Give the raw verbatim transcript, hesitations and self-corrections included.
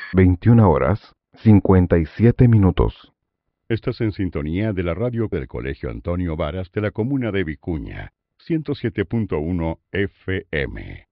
veintiuna horas, cincuenta y siete minutos. Estás en sintonía de la radio del Colegio Antonio Varas de la comuna de Vicuña, ciento siete punto uno F M.